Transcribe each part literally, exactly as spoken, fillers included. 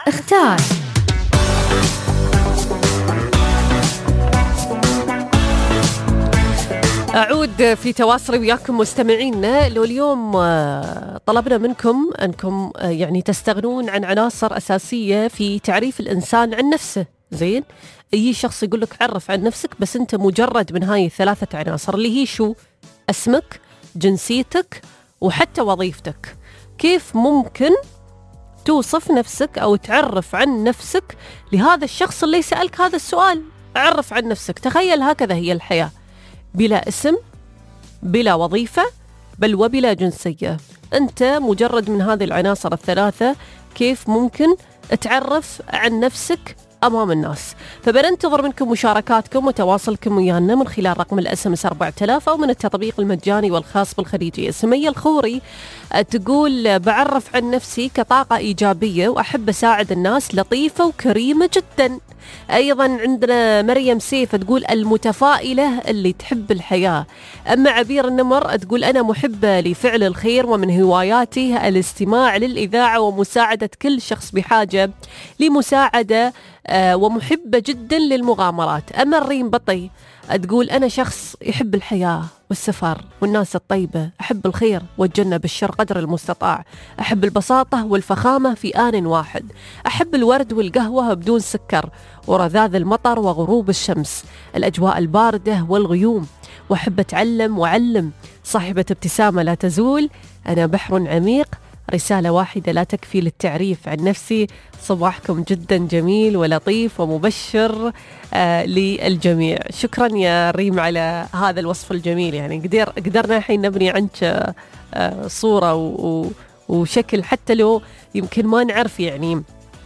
اختار. أعود في تواصلي وياكم مستمعينا. لو اليوم طلبنا منكم أنكم يعني تستغنون عن عناصر أساسية في تعريف الإنسان عن نفسه. زين، أي شخص يقول لك عرف عن نفسك، بس أنت مجرد من هاي الثلاثة عناصر اللي هي شو؟ اسمك، جنسيتك، وحتى وظيفتك. كيف ممكن توصف نفسك أو تعرف عن نفسك لهذا الشخص اللي سألك هذا السؤال؟ عرف عن نفسك. تخيل هكذا هي الحياة، بلا اسم، بلا وظيفة، بل وبلا جنسية. أنت مجرد من هذه العناصر الثلاثة، كيف ممكن تعرف عن نفسك أمام الناس؟ فبننتظر منكم مشاركاتكم وتواصلكم ويانا من خلال رقم الاس ام اس أربعة آلاف أو من التطبيق المجاني والخاص بالخليجية. سمية الخوري تقول بعرف عن نفسي كطاقة إيجابية وأحب أساعد الناس، لطيفة وكريمة جدا. أيضا عندنا مريم سيف تقول المتفائلة اللي تحب الحياة. أما عبير النمر تقول أنا محبة لفعل الخير، ومن هواياتي الاستماع للإذاعة ومساعدة كل شخص بحاجة لمساعدة، آه ومحبة جدا للمغامرات. أما الريم بطي تقول أنا شخص يحب الحياة والسفر والناس الطيبة، أحب الخير واتجنب الشر قدر المستطاع، أحب البساطة والفخامة في آن واحد، أحب الورد والقهوة بدون سكر، ورذاذ المطر وغروب الشمس، الأجواء الباردة والغيوم، وأحب أتعلم وأعلم، صاحبة ابتسامة لا تزول، أنا بحر عميق، رسالة واحدة لا تكفي للتعريف عن نفسي. صباحكم جدا جميل ولطيف ومبشر آه للجميع. شكرا يا ريم على هذا الوصف الجميل. يعني قدر قدرنا الحين نبني عنك آه صورة و وشكل، حتى لو يمكن ما نعرف يعني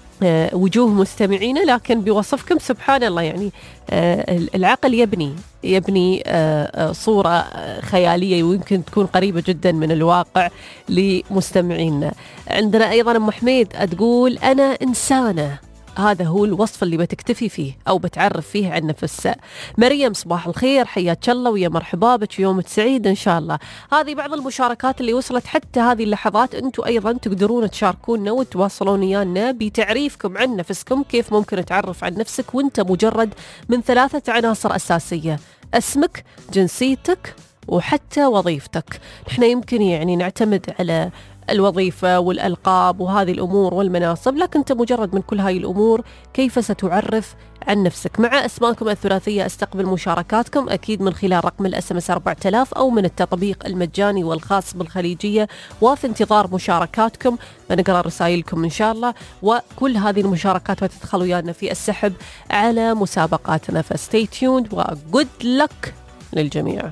آه وجوه مستمعينا، لكن بوصفكم سبحان الله يعني آه العقل يبني يبني آه صورة خيالية ويمكن تكون قريبة جدا من الواقع لمستمعينا. عندنا أيضا أم حميد تقول أنا إنسانة. هذا هو الوصف اللي بتكتفي فيه أو بتعرف فيه عن نفسها. مريم صباح الخير، حياك الله ويا مرحبا بك، يومك سعيد إن شاء الله. هذه بعض المشاركات اللي وصلت حتى هذه اللحظات. أنتم أيضا تقدرون تشاركونا وتواصلون ويانا بتعريفكم عن نفسكم. كيف ممكن تعرف عن نفسك وانت مجرد من ثلاثة عناصر أساسية: اسمك، جنسيتك، وحتى وظيفتك. نحن يمكن يعني نعتمد على الوظيفة والألقاب وهذه الأمور والمناصب، لكن أنت مجرد من كل هاي الأمور كيف ستعرف عن نفسك؟ مع أسماءكم الثلاثية أستقبل مشاركاتكم أكيد من خلال رقم الاس ام اس أربعة آلاف أو من التطبيق المجاني والخاص بالخليجية، وفي انتظار مشاركاتكم. بنقرأ رسائلكم إن شاء الله، وكل هذه المشاركات وتدخل ويانا في السحب على مسابقاتنا. فستي تيوند وجود لك للجميع.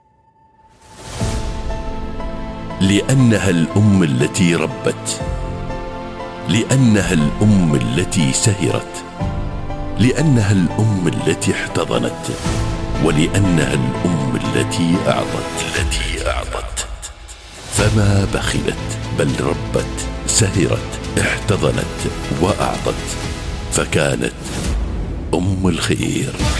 لأنها الأم التي ربت، لأنها الأم التي سهرت، لأنها الأم التي احتضنت، ولأنها الأم التي أعطت التي أعطت فما بخلت بل ربت، سهرت، احتضنت وأعطت، فكانت أم الخير.